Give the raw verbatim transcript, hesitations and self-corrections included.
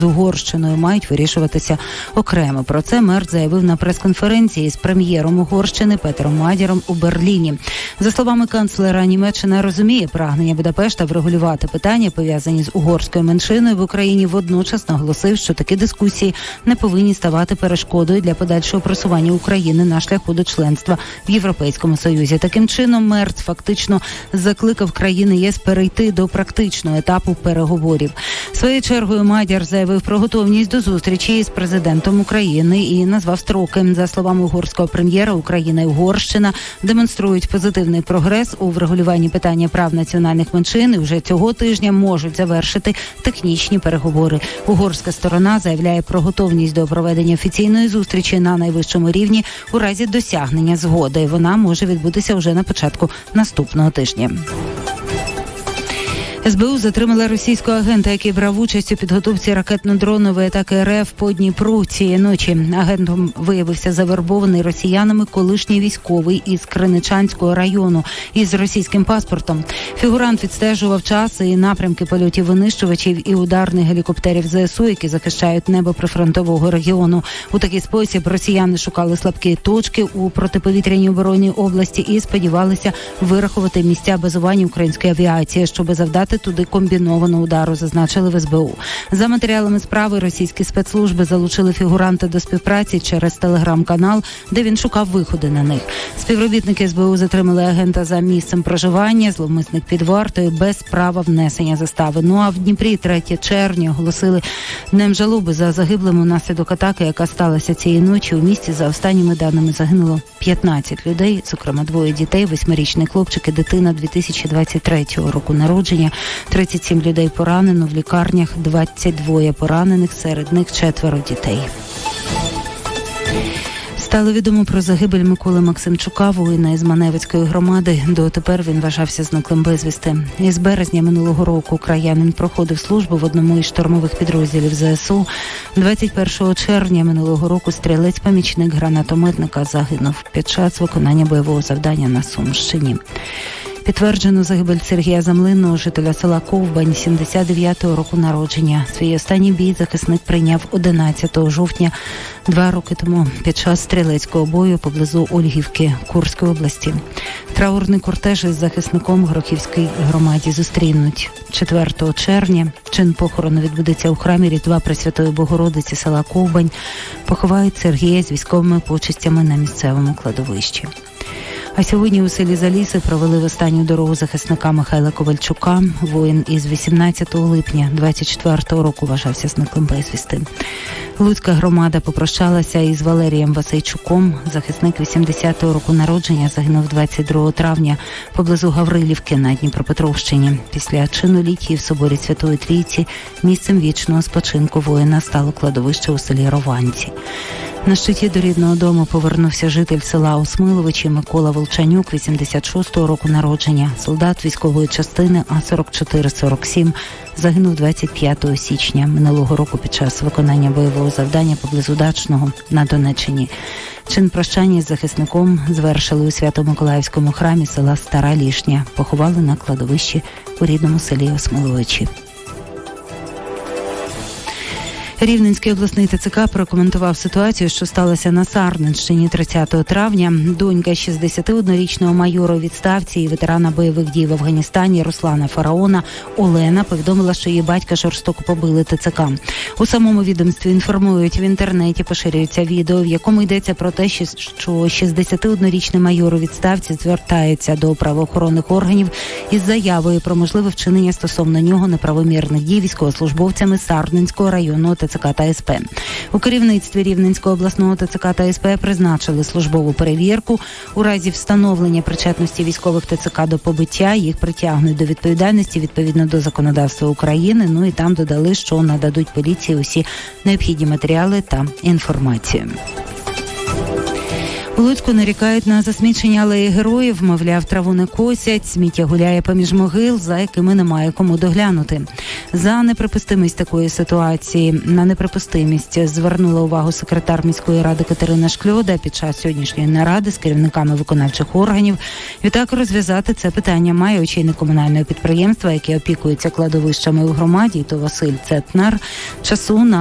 з Угорщиною мають вирішуватися окремо. Про це мер заявив на прес-конференції з прем'єром Угорщини Петером Мадяром у Берліні. За словами канцлера, Німеччина розуміє прагнення Будапешта врегулювати питання, пов'язані з угорською меншиною в Україні. Водночас наголосив, що такі дискусії не повинні ставати перешкодою для подальшого просування України на шляху до членства в Європейському Союзі. Таким чином, Мерц фактично закликав країни ЄС перейти до практичного етапу переговорів. Своєю чергою Мадяр заявив про готовність до зустрічі з президентом України і назвав строки. За словами угорського прем'єра, Україна і Угорщина демонструють позитивний прогрес у врегулюванні питання прав національних меншин і вже цього тижня можуть завершити технічні переговори. Угорська сторона заявляє про готовність до проведення офіційної зустрічі на найвищому рівні у разі досягнення згоди. Вона може відбутися вже на початку наступного тижня. ес бе у затримала російського агента, який брав участь у підготовці ракетно-дронової атаки РФ по Дніпру цієї ночі. Агентом виявився завербований росіянами колишній військовий із Криничанського району із російським паспортом. Фігурант відстежував час і напрямки польотів винищувачів і ударних гелікоптерів зе ес у, які захищають небо прифронтового регіону. У такий спосіб росіяни шукали слабкі точки у протиповітряній обороні області і сподівалися вирахувати місця базування української авіації, щоб завдати туди комбінованого удару, зазначили в ес бе у. За матеріалами справи російські спецслужби залучили фігуранта до співпраці через телеграм-канал, де він шукав виходи на них. Співробітники ес бе у затримали агента за місцем проживання, зловмисник під вартою, без права внесення застави. Ну а в Дніпрі третього червня оголосили днем жалоби за загиблим унаслідок атаки, яка сталася цієї ночі. У місті, за останніми даними, загинуло п'ятнадцять людей, зокрема двоє дітей, восьмирічний хлопчик і дитина дві тисячі двадцять третього року народження. тридцять сім людей поранено, в лікарнях двадцять два поранених, серед них четверо дітей. Стало відомо про загибель Миколи Максимчука, воїна із Маневицької громади. Дотепер він вважався зниклим безвісти. Із березня минулого року краянин проходив службу в одному із штурмових підрозділів зе ес у. двадцять першого червня минулого року стрілець-помічник гранатометника загинув під час виконання бойового завдання на Сумщині. Підтверджено загибель Сергія Замлинного, жителя села Ковбань, сімдесят дев'ятого року народження. Свій останній бій захисник прийняв одинадцятого жовтня, два роки тому, під час стрілецького бою поблизу Ольгівки Курської області. Траурний кортеж із захисником Грохівській громаді зустрінуть четвертого червня. Чин похорону відбудеться у храмі Різдва Пресвятої Богородиці села Ковбань. Поховають Сергія з військовими почестями на місцевому кладовищі. А сьогодні у селі Заліси провели в останню дорогу захисника Михайла Ковальчука. Воїн із вісімнадцятого липня двадцять четвертого року вважався зниклим безвісти. Луцька громада попрощалася із Валерієм Васейчуком. Захисник вісімдесятого року народження загинув двадцять другого травня поблизу Гаврилівки на Дніпропетровщині. Після чину літії в соборі Святої Трійці місцем вічного спочинку воїна стало кладовище у селі Рованці. На щиті до рідного дому повернувся житель села Осмиловичі Микола Волчанюк, вісімдесят шостого року народження, солдат військової частини А сорок чотири сорок сім, загинув двадцять п'ятого січня минулого року під час виконання бойового завдання поблизу Дачного на Донеччині. Чин прощання з захисником звершили у Свято-Миколаївському храмі села Стара Лішня, поховали на кладовищі у рідному селі Осмиловичі. Рівненський обласний те це ка прокоментував ситуацію, що сталося на Сарненщині тридцятого травня. Донька шістдесятиоднорічного майора у відставці і ветерана бойових дій в Афганістані Руслана Фараона Олена повідомила, що її батька жорстоко побили те це ка. У самому відомстві інформують, в інтернеті поширюється відео, в якому йдеться про те, що шістдесятиоднорічний майор у відставці звертається до правоохоронних органів із заявою про можливе вчинення стосовно нього неправомірних дій військовослужбовцями Сарненського районного те це ка та ес пе. У керівництві Рівненського обласного те це ка та ес пе призначили службову перевірку. У разі встановлення причетності військових те це ка до побиття їх притягнуть до відповідальності відповідно до законодавства України. Ну і там додали, що нададуть поліції усі необхідні матеріали та інформацію. У Луцьку нарікають на засмічення алеї героїв, мовляв, траву не косять, сміття гуляє поміж могил, за якими немає кому доглянути. За неприпустимість такої ситуації, на неприпустимість звернула увагу секретар міської ради Катерина Шкльода під час сьогоднішньої наради з керівниками виконавчих органів. Відтак розв'язати це питання має очільник комунального підприємства, яке опікується кладовищами у громаді, то Василь Цетнар. Часу на